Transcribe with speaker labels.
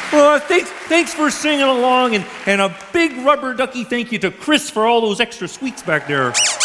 Speaker 1: Thanks for singing along, and a big rubber ducky thank you to Chris for all those extra squeaks back there.